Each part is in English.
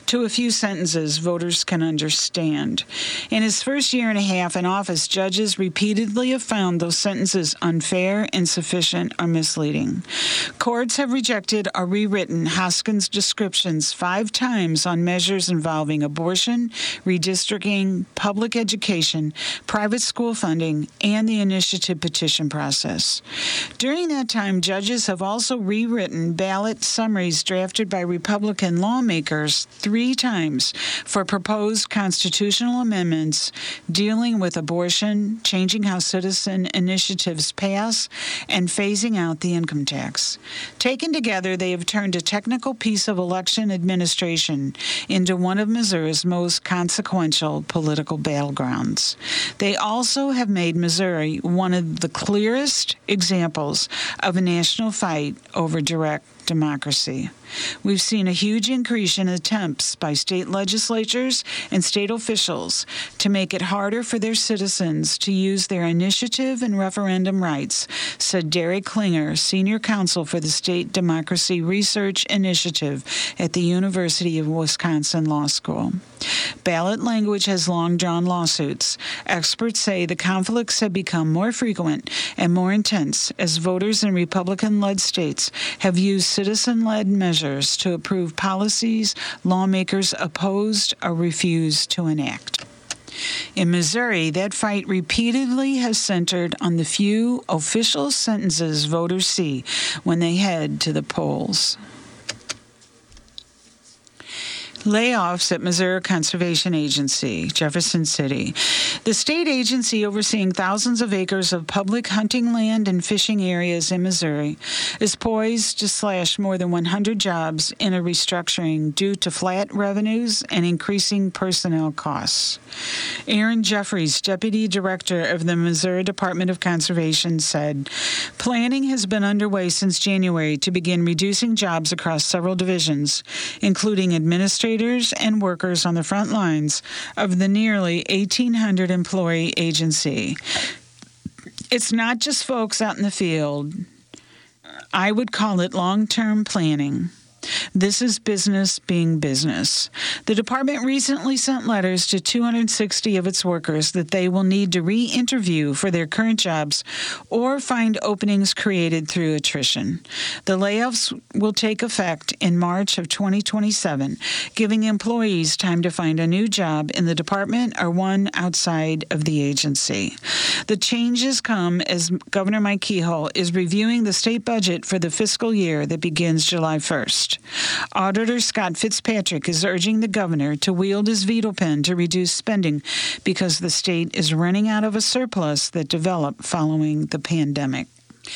to a few sentences voters can understand. In his first year and a half in office, judges repeatedly have found those sentences unfair, insufficient, or misleading. Courts have rejected or rewritten Hoskins' descriptions 5 times on measures involving abortion, redistricting, public education, private school funding, and the initiative petition process. During that time, judges have also rewritten ballot summaries drafted by Republican lawmakers 3 times for proposed constitutional amendments dealing with abortion, changing how citizen initiatives pass, and phasing out the income tax. Taken together, they have turned a technical piece of election administration into one of Missouri's most consequential political battlegrounds. They also have made Missouri one of the clearest examples of a national fight over direct democracy. We've seen a huge increase in attempts by state legislatures and state officials to make it harder for their citizens to use their initiative and referendum rights, said Derek Klinger, senior counsel for the State Democracy Research Initiative at the University of Wisconsin Law School. Ballot language has long drawn lawsuits. Experts say the conflicts have become more frequent and more intense as voters in Republican-led states have used citizen-led measures to approve policies lawmakers opposed or refused to enact. In Missouri, that fight repeatedly has centered on the few official sentences voters see when they head to the polls. Layoffs at Missouri Conservation Agency, Jefferson City. The state agency overseeing thousands of acres of public hunting land and fishing areas in Missouri is poised to slash more than 100 jobs in a restructuring due to flat revenues and increasing personnel costs. Aaron Jeffries, Deputy Director of the Missouri Department of Conservation, said, "Planning has been underway since January to begin reducing jobs across several divisions, including administrators and workers on the front lines of the nearly 1,800 employee agency. It's not just folks out in the field. I would call it long-term planning. This is business being business." The department recently sent letters to 260 of its workers that they will need to re-interview for their current jobs or find openings created through attrition. The layoffs will take effect in March of 2027, giving employees time to find a new job in the department or one outside of the agency. The changes come as Governor Mike Kehoe is reviewing the state budget for the fiscal year that begins July 1st. Auditor Scott Fitzpatrick is urging the governor to wield his veto pen to reduce spending because the state is running out of a surplus that developed following the pandemic.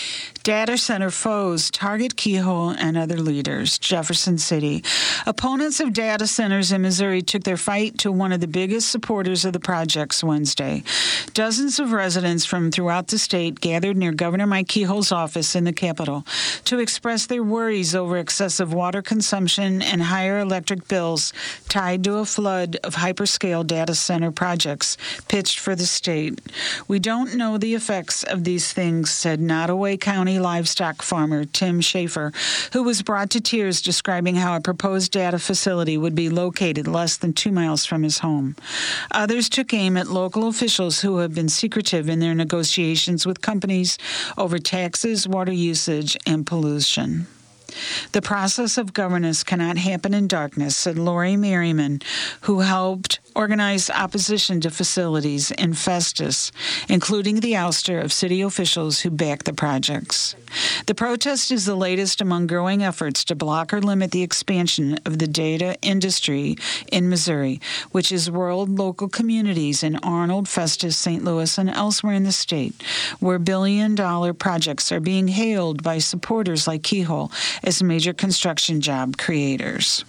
Data center foes target Kehoe and other leaders. Jefferson City. Opponents of data centers in Missouri took their fight to one of the biggest supporters of the projects Wednesday. Dozens of residents from throughout the state gathered near Governor Mike Kehoe's office in the Capitol to express their worries over excessive water consumption and higher electric bills tied to a flood of hyperscale data center projects pitched for the state. "We don't know the effects of these things," said Nottoway County livestock farmer Tim Schaefer, who was brought to tears describing how a proposed data facility would be located less than 2 miles from his home. Others took aim at local officials who have been secretive in their negotiations with companies over taxes, water usage, and pollution. "The process of governance cannot happen in darkness," said Lori Merriman, who helped organize opposition to facilities in Festus, including the ouster of city officials who backed the projects. The protest is the latest among growing efforts to block or limit the expansion of the data industry in Missouri, which has roiled local communities in Arnold, Festus, St. Louis, and elsewhere in the state, where billion-dollar projects are being hailed by supporters like Kehoe as major construction job creators.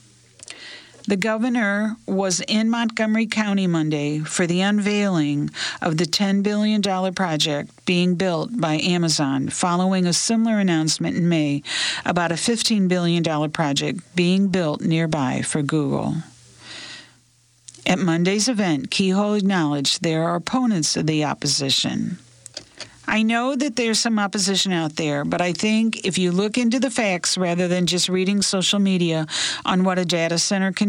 The governor was in Montgomery County Monday for the unveiling of the $10 billion project being built by Amazon, following a similar announcement in May about a $15 billion project being built nearby for Google. At Monday's event, Kehoe acknowledged there are opponents of the opposition. "I know that there's some opposition out there, but I think if you look into the facts rather than just reading social media on what a data center can